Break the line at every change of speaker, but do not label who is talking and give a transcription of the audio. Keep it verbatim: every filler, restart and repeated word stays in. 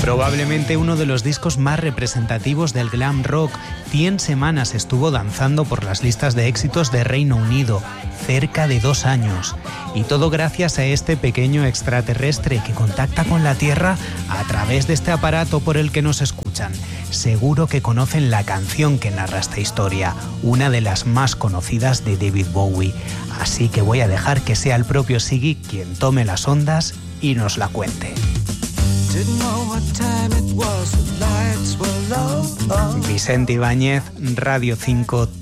Probablemente uno de los discos más representativos del glam rock. cien semanas estuvo danzando por las listas de éxitos de Reino Unido, cerca de dos años. Y todo gracias a este pequeño extraterrestre que contacta con la Tierra a través de este aparato por el que nos escuchan. Seguro que conocen la canción que narra esta historia, una de las más conocidas de David Bowie. Así que voy a dejar que sea el propio Siggy quien tome las ondas y nos la cuente. Vicente Ibáñez, Radio cinco.